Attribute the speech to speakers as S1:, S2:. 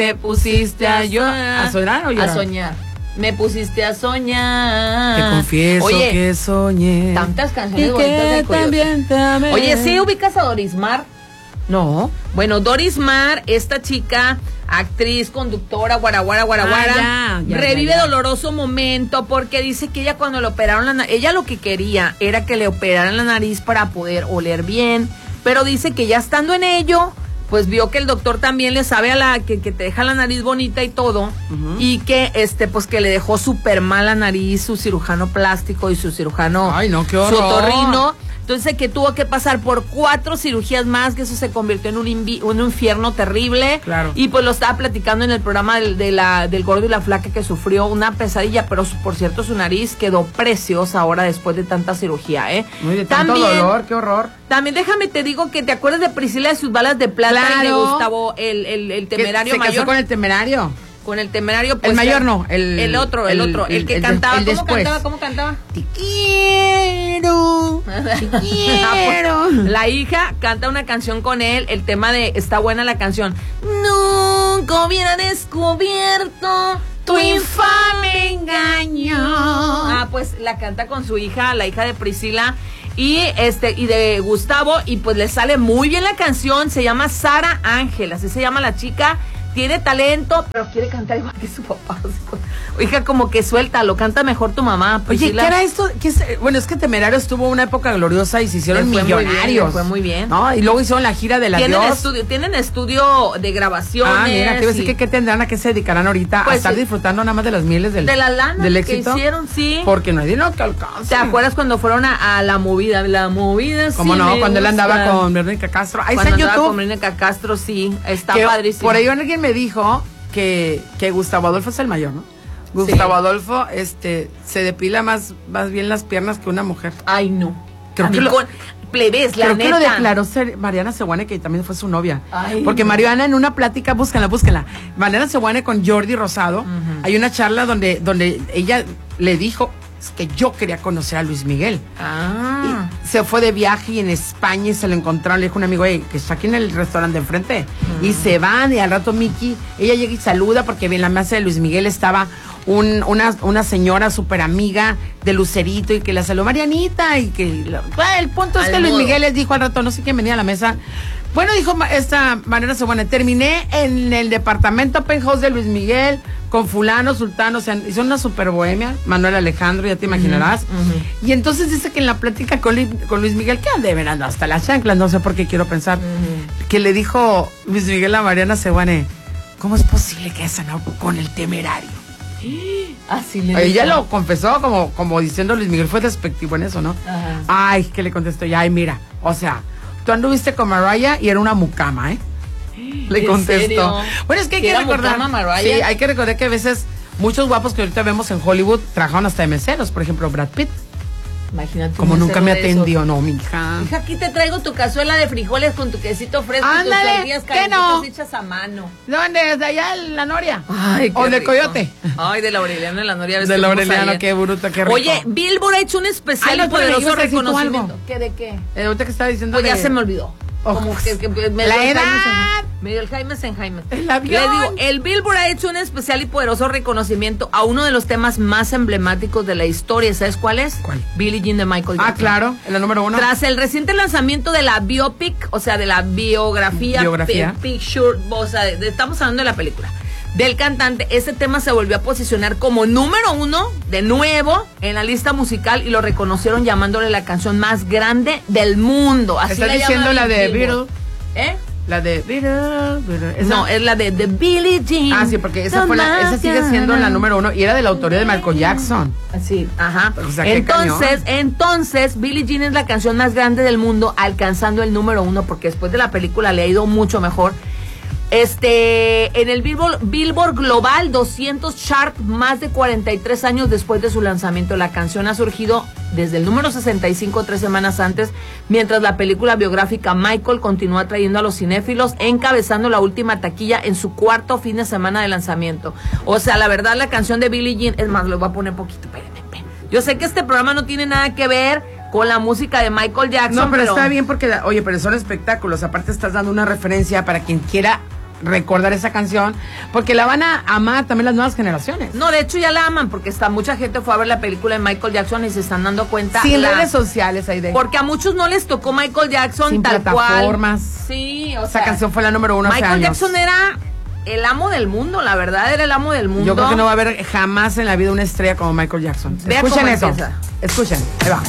S1: Me pusiste a llorar.
S2: ¿A soñar o llorar?
S1: A soñar. Me pusiste a soñar.
S2: Te confieso que soñé.
S1: Tantas canciones
S2: y
S1: bonitas
S2: que
S1: de Coyote.
S2: también te amé.
S1: Oye, ¿sí ubicas a Doris Mar?
S2: No.
S1: Bueno, Doris Mar, esta chica, actriz, conductora, guaraguara, revive doloroso momento porque dice que ella cuando le operaron la nariz, ella lo que quería era que le operaran la nariz para poder oler bien, pero dice que ya estando en ello, pues vio que el doctor también le sabe a la que te deja la nariz bonita y todo, y que pues que le dejó súper mal la nariz su cirujano plástico y su cirujano,
S2: ay no, qué horror,
S1: su otorrino. Entonces que tuvo que pasar por 4 cirugías más, que eso se convirtió en un infierno terrible.
S2: Claro.
S1: Y pues lo estaba platicando en el programa del Gordo y la Flaca, que sufrió una pesadilla, pero por cierto su nariz quedó preciosa ahora después de tanta cirugía,
S2: Muy de tanto dolor, qué horror.
S1: También déjame te digo que te acuerdas de Priscila de sus balas de plata,
S2: claro,
S1: y de Gustavo, el temerario mayor.
S2: Se casó con el temerario.
S1: Con el temerario, pues,
S2: el mayor no,
S1: el otro, el que cantaba, ¿cómo cantaba?
S2: Te quiero, te quiero.
S1: La hija canta una canción con él, el tema de, está buena la canción. Nunca hubiera descubierto tu infame engaño. Ah, pues la canta con su hija, la hija de Priscila y de Gustavo, y pues le sale muy bien la canción, se llama Sara Ángel, así se llama la chica. Tiene talento, pero quiere cantar igual que su papá. Hija, como que suéltalo, canta mejor tu mamá.
S2: Priscila. Oye, ¿qué era esto? Bueno, es que Temerarios tuvo una época gloriosa y se hicieron millonarios.
S1: Fue muy bien.
S2: ¿No? Y luego hicieron la gira del adiós.
S1: Tienen estudio de grabaciones.
S2: Ah, mira, te iba a decir que qué tendrán, a qué se dedicarán ahorita, pues, a estar disfrutando nada más de las mieles de
S1: la lana
S2: del
S1: éxito que hicieron, sí.
S2: Porque no hay dinero que alcance.
S1: ¿Te acuerdas cuando fueron a la movida? La movida,
S2: ¿cómo
S1: sí,
S2: no? Cuando él andaba
S1: gusta.
S2: con Verónica Castro. Ahí
S1: cuando
S2: está en YouTube.
S1: Con Verónica Castro, sí, está
S2: que,
S1: padrísimo.
S2: Por ahí alguien me dijo que Gustavo Adolfo es el mayor, ¿no? Gustavo Adolfo, se depila más bien las piernas que una mujer.
S1: Ay, no.
S2: Creo que
S1: plebes, la
S2: creo
S1: neta.
S2: que lo declaró Mariana Seguane, que también fue su novia.
S1: Ay,
S2: porque Mariana en una plática, búsquenla. Mariana Seguane con Jordi Rosado, hay una charla donde ella le dijo que yo quería conocer a Luis Miguel.
S1: Ah.
S2: Y se fue de viaje y en España y se lo encontraron. Le dijo un amigo, que está aquí en el restaurante de enfrente. Y se van y al rato Miki, ella llega y saluda porque en la mesa de Luis Miguel estaba una señora súper amiga de Lucerito y que la saludó Marianita y que el punto es que Luis Miguel les dijo al rato, no sé quién venía a la mesa. Bueno, dijo esta Mariana Seguane, terminé en el departamento penthouse de Luis Miguel con fulano, sultano, o sea, hizo una super bohemia, Manuel Alejandro, ya te imaginarás. Y entonces dice que en la plática con Luis Miguel, que de verano hasta las chanclas, no sé por qué quiero pensar, que le dijo Luis Miguel a Mariana Seguane, ¿cómo es posible que haya andado con el Temerario?
S1: Así le
S2: Ella lo confesó como diciendo Luis Miguel fue despectivo en eso, ¿no?
S1: Ajá.
S2: Ay, que le contestó, ay, mira, o sea, tú anduviste con Mariah y era una mucama, ¿eh? Le contestó.
S1: ¿Serio?
S2: Bueno, es que hay que recordar. Sí, hay que recordar que a veces muchos guapos que ahorita vemos en Hollywood trabajaron hasta de meseros, por ejemplo, Brad Pitt.
S1: Imagínate.
S2: Como nunca me atendió, no, mi hija.
S1: Hija, aquí te traigo tu cazuela de frijoles con tu quesito fresco.
S2: Ándale,
S1: y tus tortillas
S2: ¿qué no?
S1: hechas a mano.
S2: ¿Dónde? ¿De allá en la Noria?
S1: Ay, qué
S2: ¿O de
S1: rico.
S2: Coyote?
S1: Ay, de la Aureliano de la Noria.
S2: De la Aureliano, qué bruta, qué rico.
S1: Oye, Billboard ha hecho un especial y poderoso reconocimiento. ¿Qué de qué?
S2: Ahorita que estaba diciendo
S1: Pues ya se me olvidó. Como que me
S2: la
S1: dio
S2: edad.
S1: Me dio el Jaime en Jaime.
S2: El avión.
S1: Le digo, el Billboard ha hecho un especial y poderoso reconocimiento a uno de los temas más emblemáticos de la historia. ¿Sabes cuál es?
S2: ¿Cuál?
S1: Billie Jean de Michael Jackson.
S2: Ah, claro, en la número 1.
S1: Tras el reciente lanzamiento de la biopic, o sea, de la biografía. Picture, o sea, estamos hablando de la película del cantante, ese tema se volvió a posicionar como número 1 de nuevo en la lista musical y lo reconocieron llamándole la canción más grande del mundo. Así
S2: ¿estás diciendo la de Beatles?
S1: ¿Eh?
S2: La de Beatles.
S1: No, es la de Billie Jean.
S2: Ah, sí, porque esa sigue siendo la número 1 y era de la autoría de Michael Jackson.
S1: Sí, ajá.
S2: O sea,
S1: entonces, Billie Jean es la canción más grande del mundo, alcanzando el número 1, porque después de la película le ha ido mucho mejor. En el Billboard Global 200 Chart, más de 43 años después de su lanzamiento, la canción ha surgido desde el número 65 3 semanas antes, mientras la película biográfica Michael continúa trayendo a los cinéfilos, encabezando la última taquilla en su 4º fin de semana de lanzamiento. O sea, la verdad, la canción de Billie Jean, es más, lo voy a poner poquito, espérame. Yo sé que este programa no tiene nada que ver con la música de Michael Jackson.
S2: No, pero está bien porque, oye, pero son espectáculos. Aparte estás dando una referencia para quien quiera recordar esa canción, porque la van a amar también las nuevas generaciones.
S1: No, de hecho ya la aman, porque mucha gente fue a ver la película de Michael Jackson y se están dando cuenta.
S2: Sí, en redes sociales hay de...
S1: Porque a muchos no les tocó Michael Jackson
S2: sin
S1: tal
S2: plataformas.
S1: cual. Sí, o
S2: Esa
S1: sea,
S2: canción fue la número 1 hace
S1: Michael
S2: años.
S1: Jackson era el amo del mundo, la verdad, era el amo del mundo.
S2: Yo creo que no va a haber jamás en la vida una estrella como Michael Jackson.
S1: Vea
S2: Escuchen
S1: cómo
S2: eso.
S1: empieza.
S2: Escuchen, ahí va.